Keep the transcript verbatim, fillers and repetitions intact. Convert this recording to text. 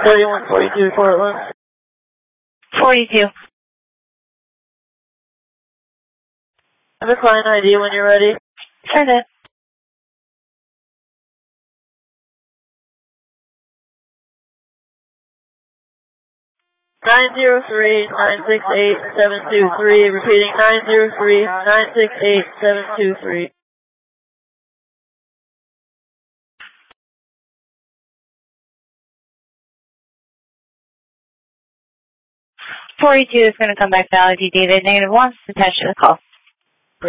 thirty-one forty-two, Portland. forty-two. Have a client I D when you're ready. Sure did. nine zero three, nine six eight, seven two three, repeating nine zero three, nine six eight, seven two three. forty-two is going to come back valid. You David, negative one, attached to the call.